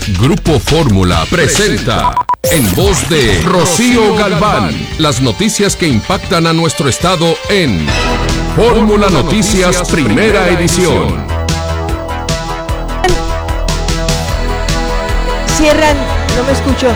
Grupo Fórmula presenta, en voz de Rocío Galván, las noticias que impactan a nuestro estado en Fórmula Noticias Primera Edición. Cierran, no me escucho.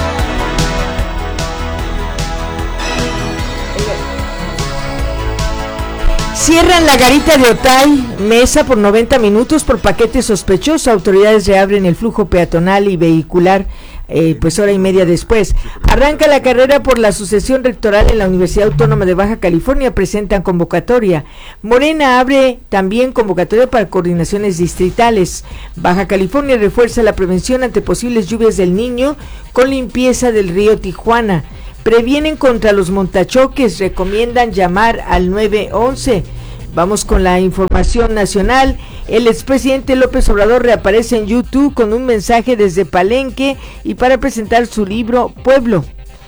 Cierran la garita de Otay, Mesa por 90 minutos por paquete sospechoso. Autoridades reabren el flujo peatonal y vehicular, pues hora y media después. Arranca la carrera por la sucesión rectoral en la Universidad Autónoma de Baja California. Presentan convocatoria. Morena abre también convocatoria para coordinaciones distritales. Baja California refuerza la prevención ante posibles lluvias del Niño con limpieza del río Tijuana. Previenen contra los montachoques, recomiendan llamar al 911. Vamos con la información nacional. El expresidente López Obrador reaparece en YouTube con un mensaje desde Palenque y para presentar su libro Pueblo.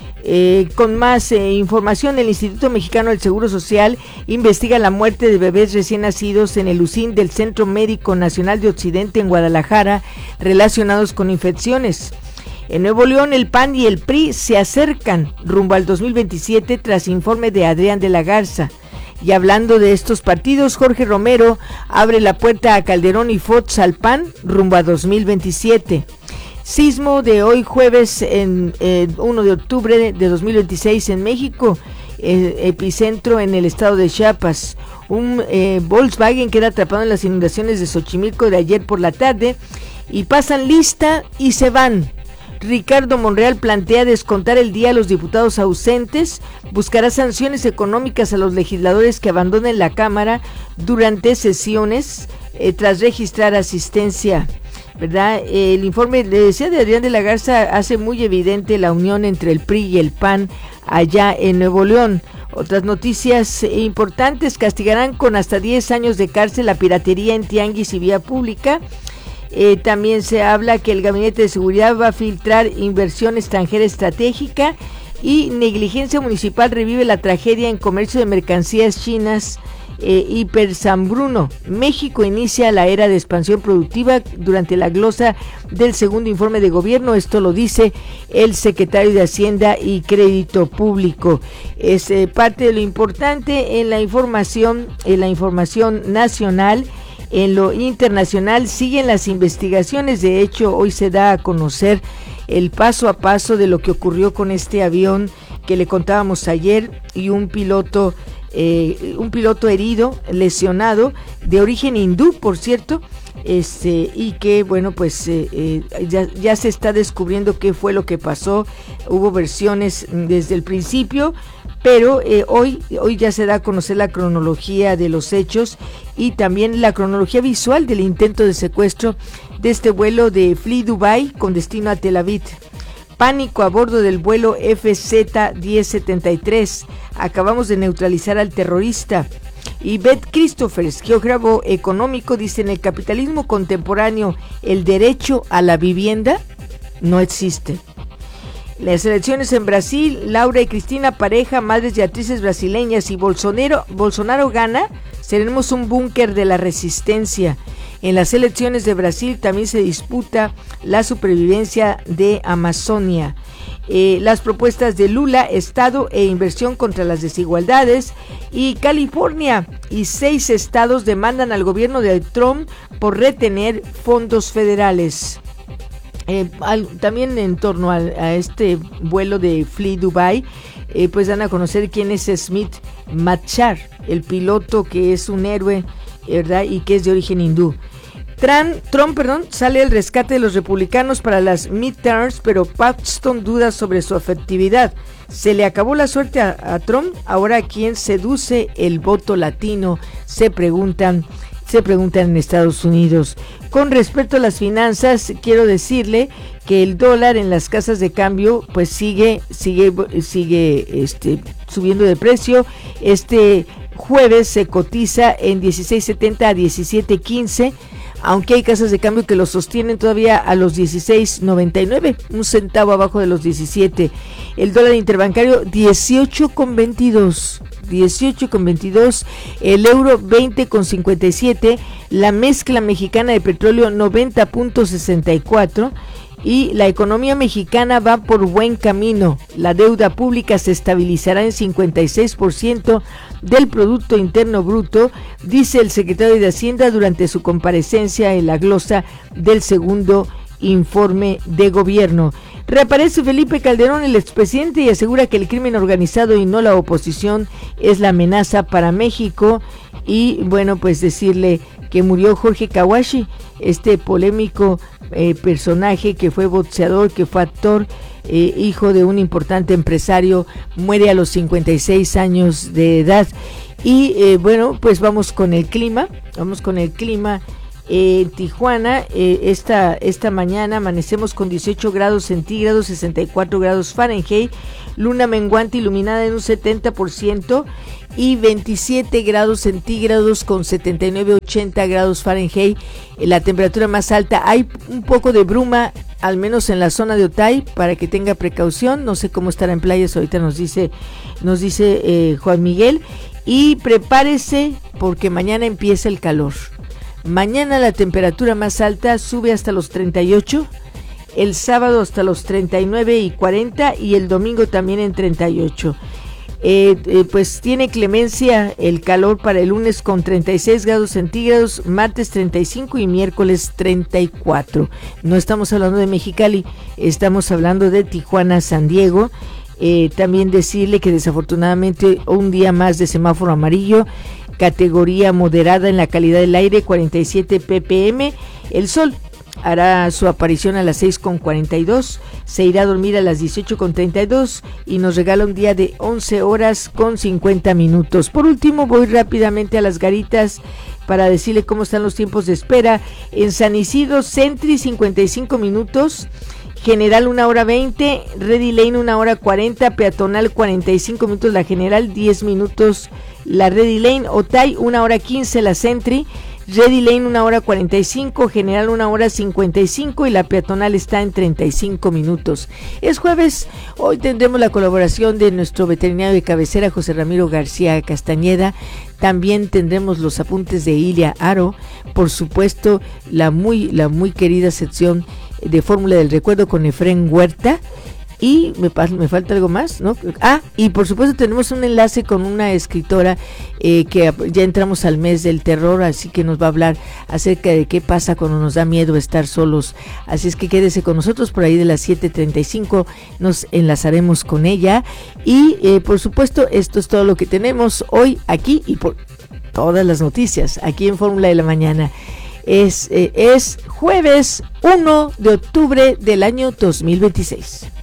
Con más información, el Instituto Mexicano del Seguro Social investiga la muerte de bebés recién nacidos en el UCIN del Centro Médico Nacional de Occidente en Guadalajara relacionados con infecciones. En Nuevo León, el PAN y el PRI se acercan rumbo al 2027 tras informe de Adrián de la Garza. Y hablando de estos partidos, Jorge Romero abre la puerta a Calderón y Fox al PAN rumbo a 2027. Sismo de hoy jueves, 1 de octubre de 2026 en México, epicentro en el estado de Chiapas. Un Volkswagen queda atrapado en las inundaciones de Xochimilco de ayer por la tarde y pasan lista y se van. Ricardo Monreal plantea descontar el día a los diputados ausentes, buscará sanciones económicas a los legisladores que abandonen la Cámara durante sesiones tras registrar asistencia, ¿verdad? El informe, le decía, de Adrián de la Garza hace muy evidente la unión entre el PRI y el PAN allá en Nuevo León. Otras noticias importantes: castigarán con hasta 10 años de cárcel la piratería en tianguis y vía pública. También se habla que el Gabinete de Seguridad va a filtrar inversión extranjera estratégica y negligencia municipal revive la tragedia en comercio de mercancías chinas. Hiper San Bruno. México inicia la era de expansión productiva durante la glosa del segundo informe de gobierno. Esto lo dice el secretario de Hacienda y Crédito Público. Es parte de lo importante en la información nacional. En lo internacional siguen las investigaciones. De hecho, hoy se da a conocer el paso a paso de lo que ocurrió con este avión que le contábamos ayer y un piloto herido, lesionado, de origen hindú, por cierto, y que, bueno, pues ya se está descubriendo qué fue lo que pasó. Hubo versiones desde el principio, pero hoy ya se da a conocer la cronología de los hechos y también la cronología visual del intento de secuestro de este vuelo de Fly Dubai con destino a Tel Aviv. Pánico a bordo del vuelo FZ-1073. Acabamos de neutralizar al terrorista. Y Beth Christophers, geógrafo económico, dice: en el capitalismo contemporáneo el derecho a la vivienda no existe. Las elecciones en Brasil, Laura y Cristina, pareja, madres y actrices brasileñas, y Bolsonaro gana, seremos un búnker de la resistencia. En las elecciones de Brasil también se disputa la supervivencia de Amazonia. Las propuestas de Lula, Estado e inversión contra las desigualdades. Y California y 6 estados demandan al gobierno de Trump por retener fondos federales. También en torno a este vuelo de Fly Dubai, pues dan a conocer quién es Smith Machar, el piloto que es un héroe, ¿verdad? Y que es de origen hindú. Trump, sale al rescate de los republicanos para las midterms, pero Paxton duda sobre su efectividad. Se le acabó la suerte a Trump. Ahora, ¿quién seduce el voto latino? Se preguntan en Estados Unidos. Con respecto a las finanzas, quiero decirle que el dólar en las casas de cambio pues sigue subiendo de precio. Este jueves se cotiza en 16.70 a 17.15, aunque hay casas de cambio que lo sostienen todavía a los 16.99, un centavo abajo de los 17. El dólar interbancario 18.22. 18.22, el euro 20.57, la mezcla mexicana de petróleo 90.64 y la economía mexicana va por buen camino. La deuda pública se estabilizará en 56% del Producto Interno Bruto, dice el secretario de Hacienda durante su comparecencia en la glosa del segundo informe de gobierno. Reaparece Felipe Calderón, el expresidente, y asegura que el crimen organizado y no la oposición es la amenaza para México. Y bueno, pues decirle que murió Jorge Kawashi, este polémico personaje que fue boxeador, que fue actor, hijo de un importante empresario, muere a los 56 años de edad. Y bueno, pues vamos con el clima. Tijuana, esta mañana amanecemos con 18 grados centígrados, 64 grados Fahrenheit, luna menguante iluminada en un 70% y 27 grados centígrados con 79-80 grados Fahrenheit. La temperatura más alta, hay un poco de bruma, al menos en la zona de Otay, para que tenga precaución. No sé cómo estará en playas, ahorita nos dice Juan Miguel. Y prepárese porque mañana empieza el calor. Mañana la temperatura más alta sube hasta los 38, el sábado hasta los 39 y 40 y el domingo también en 38. Pues tiene clemencia el calor para el lunes con 36 grados centígrados, martes 35 y miércoles 34. No estamos hablando de Mexicali, estamos hablando de Tijuana, San Diego. También decirle que desafortunadamente un día más de semáforo amarillo, categoría moderada en la calidad del aire, 47 ppm. El sol hará su aparición a las 6:42, se irá a dormir a las 18:32 y nos regala un día de 11 horas con 50 minutos. Por último, voy rápidamente a las garitas para decirle cómo están los tiempos de espera. En San Isidro, Sentry 55 minutos, General 1 hora 20, Ready Lane 1 hora 40, Peatonal 45 minutos, la General 10 minutos, la Ready Lane, Otay 1 hora 15, la Sentry, Ready Lane 1 hora 45, General 1 hora 55 y la Peatonal está en 35 minutos. Es jueves, hoy tendremos la colaboración de nuestro veterinario de cabecera, José Ramiro García Castañeda. También tendremos los apuntes de Ilia Aro, por supuesto la muy querida sección de Fórmula del Recuerdo con Efrén Huerta. Y me falta algo más, ¿no? Y por supuesto tenemos un enlace con una escritora que ya entramos al mes del terror, así que nos va a hablar acerca de qué pasa cuando nos da miedo estar solos. Así es que quédese con nosotros, por ahí de las 7:35 nos enlazaremos con ella. Y por supuesto esto es todo lo que tenemos hoy aquí y por todas las noticias aquí en Fórmula de la Mañana. Es jueves 1 de octubre del año 2026.